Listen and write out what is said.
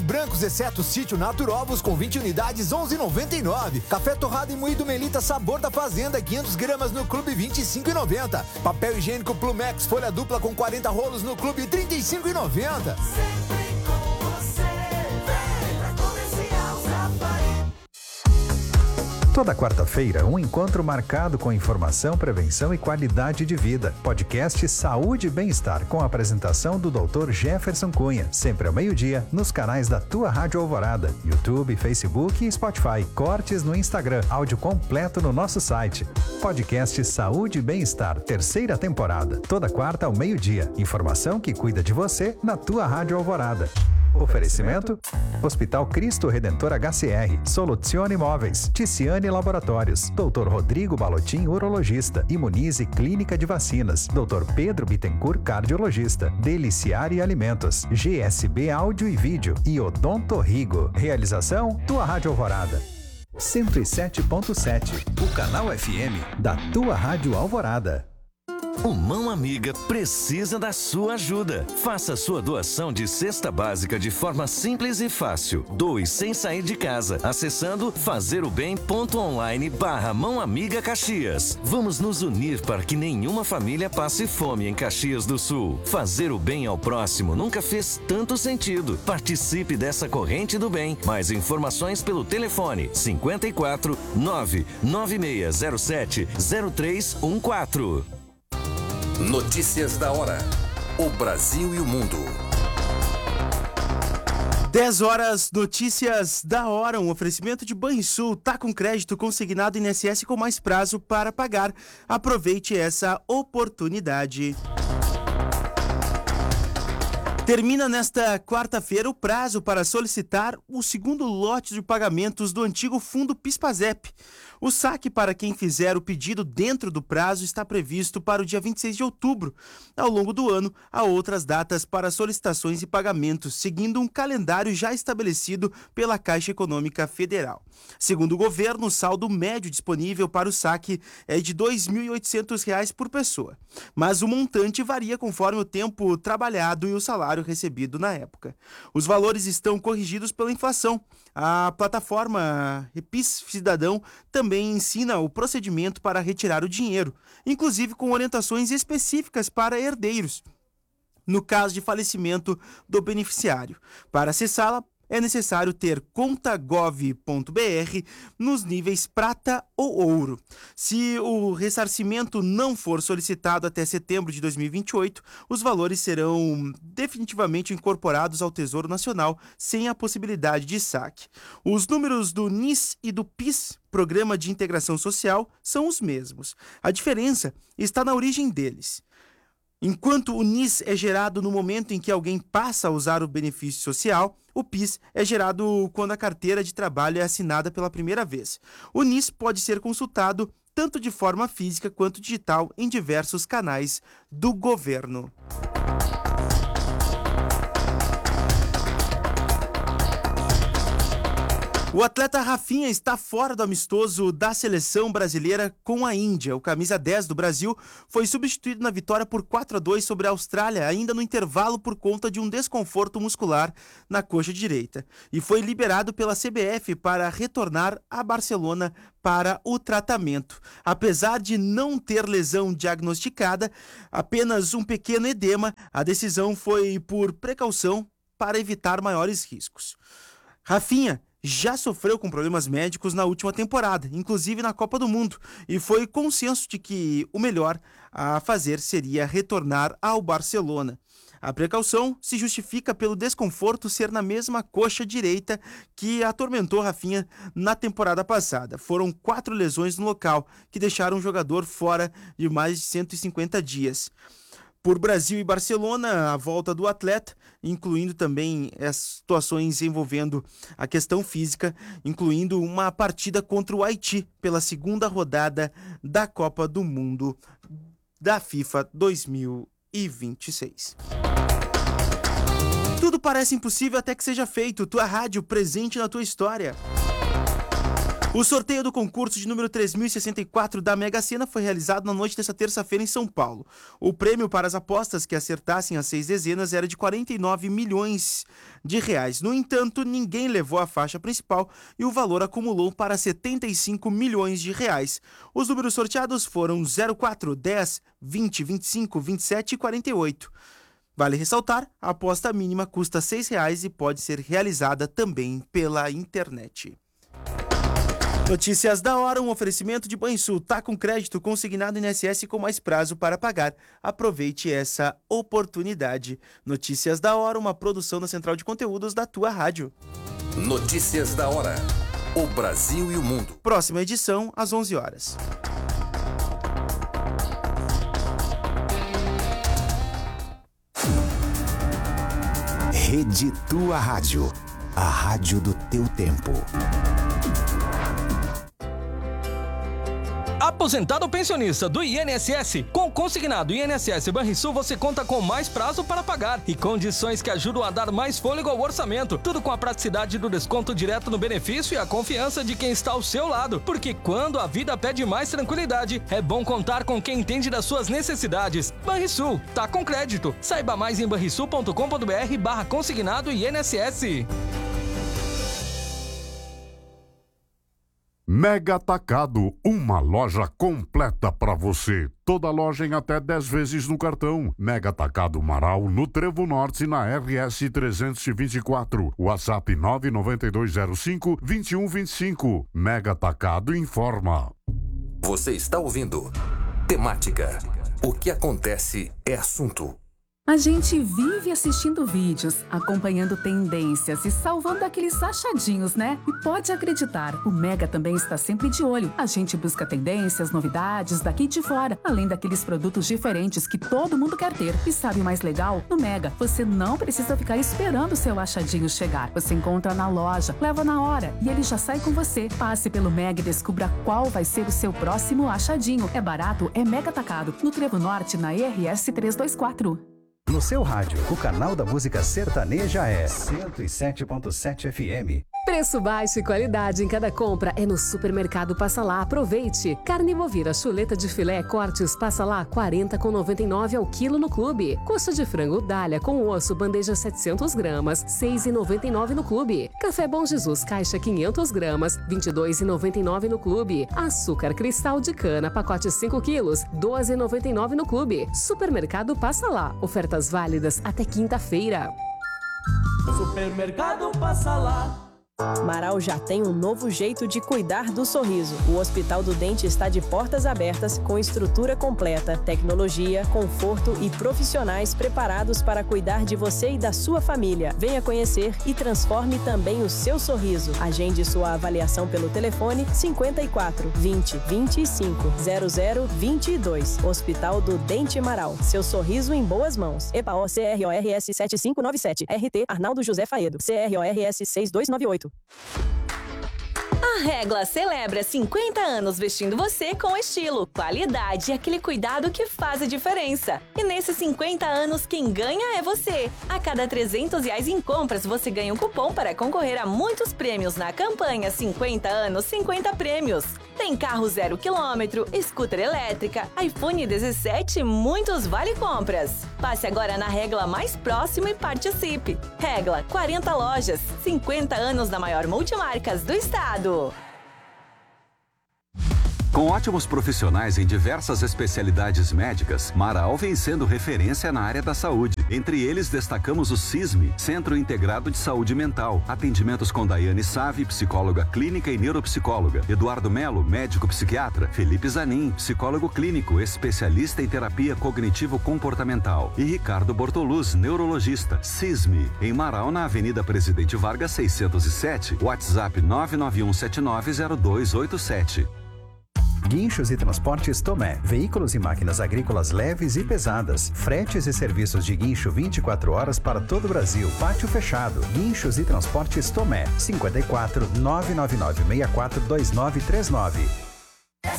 brancos, exceto Sítio Naturovos, com 20 unidades, 11,99. Café torrado e moído Melita Sabor da Fazenda, 500 gramas no Clube, 25,90. Papel higiênico Plumex, folha dupla com 40 rolos no Clube, 35,90. Toda quarta-feira, um encontro marcado com informação, prevenção e qualidade de vida. Podcast Saúde e Bem-Estar, com a apresentação do Dr. Jefferson Cunha. Sempre ao meio-dia, nos canais da Tua Rádio Alvorada, YouTube, Facebook e Spotify. Cortes no Instagram, áudio completo no nosso site. Podcast Saúde e Bem-Estar, 3ª temporada. Toda quarta ao meio-dia. Informação que cuida de você na Tua Rádio Alvorada. Oferecimento: Hospital Cristo Redentor HCR, Soluzione Imóveis, Ticiane Laboratórios, Dr. Rodrigo Balotin, urologista, Imunize Clínica de Vacinas, Dr. Pedro Bittencourt, cardiologista, Deliciare Alimentos, GSB Áudio e Vídeo e Odonto Rigo. Realização: Tua Rádio Alvorada. 107.7, o canal FM da Tua Rádio Alvorada. O Mão Amiga precisa da sua ajuda. Faça sua doação de cesta básica de forma simples e fácil. Doe sem sair de casa, acessando fazerobem.online/Mão Amiga Caxias. Vamos nos unir para que nenhuma família passe fome em Caxias do Sul. Fazer o bem ao próximo nunca fez tanto sentido. Participe dessa corrente do bem. Mais informações pelo telefone 54 99607 0314. Notícias da hora. O Brasil e o mundo. 10 horas, notícias da hora. Um oferecimento de Banrisul. Tá com crédito consignado INSS com mais prazo para pagar. Aproveite essa oportunidade. Termina nesta quarta-feira o prazo para solicitar o segundo lote de pagamentos do antigo fundo PIS/PASEP. O saque para quem fizer o pedido dentro do prazo está previsto para o dia 26 de outubro. Ao longo do ano, há outras datas para solicitações e pagamentos, seguindo um calendário já estabelecido pela Caixa Econômica Federal. Segundo o governo, o saldo médio disponível para o saque é de R$ 2.800 por pessoa, mas o montante varia conforme o tempo trabalhado e o salário recebido na época. Os valores estão corrigidos pela inflação. A plataforma PIS Cidadão também ensina o procedimento para retirar o dinheiro, inclusive com orientações específicas para herdeiros, no caso de falecimento do beneficiário. Para acessá-la, é necessário ter conta gov.br nos níveis prata ou ouro. Se o ressarcimento não for solicitado até setembro de 2028, os valores serão definitivamente incorporados ao Tesouro Nacional sem a possibilidade de saque. Os números do NIS e do PIS, Programa de Integração Social, são os mesmos. A diferença está na origem deles. Enquanto o NIS é gerado no momento em que alguém passa a usar o benefício social, o PIS é gerado quando a carteira de trabalho é assinada pela primeira vez. O NIS pode ser consultado tanto de forma física quanto digital em diversos canais do governo. O atleta Rafinha está fora do amistoso da seleção brasileira com a Índia. O camisa 10 do Brasil foi substituído na vitória por 4-2 sobre a Austrália, ainda no intervalo por conta de um desconforto muscular na coxa direita. E foi liberado pela CBF para retornar a Barcelona para o tratamento. Apesar de não ter lesão diagnosticada, apenas um pequeno edema, a decisão foi por precaução para evitar maiores riscos. Rafinha já sofreu com problemas médicos na última temporada, inclusive na Copa do Mundo, e foi consenso de que o melhor a fazer seria retornar ao Barcelona. A precaução se justifica pelo desconforto ser na mesma coxa direita que atormentou Rafinha na temporada passada. Foram 4 lesões no local, que deixaram o jogador fora de mais de 150 dias. Por Brasil e Barcelona, a volta do atleta, incluindo também as situações envolvendo a questão física, incluindo uma partida contra o Haiti pela segunda rodada da Copa do Mundo da FIFA 2026. Tudo parece impossível até que seja feito. Tua rádio presente na tua história. O sorteio do concurso de número 3064 da Mega Sena foi realizado na noite desta terça-feira em São Paulo. O prêmio para as apostas que acertassem as 6 dezenas era de 49 milhões de reais. No entanto, ninguém levou a faixa principal e o valor acumulou para 75 milhões de reais. Os números sorteados foram 04, 10, 20, 25, 27 e 48. Vale ressaltar, a aposta mínima custa R$ 6 e pode ser realizada também pela internet. Notícias da hora, um oferecimento de Banrisul. Tá com crédito consignado INSS com mais prazo para pagar. Aproveite essa oportunidade. Notícias da hora, uma produção da Central de Conteúdos da tua rádio. Notícias da hora. O Brasil e o mundo. Próxima edição, às 11 horas. Rede Tua Rádio. A rádio do teu tempo. Aposentado ou pensionista do INSS, com o consignado INSS Banrisul você conta com mais prazo para pagar e condições que ajudam a dar mais fôlego ao orçamento. Tudo com a praticidade do desconto direto no benefício e a confiança de quem está ao seu lado. Porque quando a vida pede mais tranquilidade, é bom contar com quem entende das suas necessidades. Banrisul, tá com crédito. Saiba mais em banrisul.com.br/consignado INSS. Mega Atacado, uma loja completa para você. Toda loja em até 10 vezes no cartão. Mega Atacado Marau, no Trevo Norte, na RS 324. WhatsApp 99205-2125. Mega Atacado informa. Você está ouvindo Temática. O que acontece é assunto. A gente vive assistindo vídeos, acompanhando tendências e salvando aqueles achadinhos, né? E pode acreditar, o Mega também está sempre de olho. A gente busca tendências, novidades daqui e de fora, além daqueles produtos diferentes que todo mundo quer ter. E sabe o mais legal? No Mega, você não precisa ficar esperando o seu achadinho chegar. Você encontra na loja, leva na hora e ele já sai com você. Passe pelo Mega e descubra qual vai ser o seu próximo achadinho. É barato, é Mega Atacado, no Trevo Norte, na RS 324. No seu rádio, o canal da música sertaneja é 107.7 FM. Preço baixo e qualidade em cada compra é no Supermercado Passa Lá. Aproveite! Carne bovina chuleta de filé cortes Passa Lá 40,99 ao quilo no clube. Coxa de frango dália com osso bandeja 700 gramas 6,99 no clube. Café Bom Jesus caixa 500 gramas 22,99 no clube. Açúcar cristal de cana pacote 5 quilos 12,99 no clube. Supermercado Passa Lá. Ofertas válidas até quinta-feira. Supermercado Passa Lá. Marau já tem um novo jeito de cuidar do sorriso. O Hospital do Dente está de portas abertas, com estrutura completa, tecnologia, conforto e profissionais preparados para cuidar de você e da sua família. Venha conhecer e transforme também o seu sorriso. Agende sua avaliação pelo telefone 54 20 25 00 22. Hospital do Dente Marau. Seu sorriso em boas mãos. EPAO CRORS 7597. RT Arnaldo José Faedo. CRORS 6298. A Regla celebra 50 anos vestindo você com estilo, qualidade e aquele cuidado que faz a diferença. E nesses 50 anos, quem ganha é você. A cada R$300 em compras, você ganha um cupom para concorrer a muitos prêmios na campanha 50 anos, 50 prêmios. Tem carro 0 km, scooter elétrica, iPhone 17 e muitos vale-compras. Passe agora na Regla mais próximo e participe. Regla, 40 lojas, 50 anos da maior multimarcas do estado. Com ótimos profissionais em diversas especialidades médicas, Marau vem sendo referência na área da saúde. Entre eles, destacamos o CISME, Centro Integrado de Saúde Mental. Atendimentos com Daiane Save, psicóloga clínica e neuropsicóloga. Eduardo Melo, médico psiquiatra. Felipe Zanin, psicólogo clínico, especialista em terapia cognitivo-comportamental. E Ricardo Bortoluz, neurologista. CISME, em Marau, na Avenida Presidente Vargas 607. WhatsApp 991790287. Guinchos e Transportes Tomé. Veículos e máquinas agrícolas leves e pesadas. Fretes e serviços de guincho 24 horas para todo o Brasil. Pátio fechado. Guinchos e Transportes Tomé. 54 999 64 2939.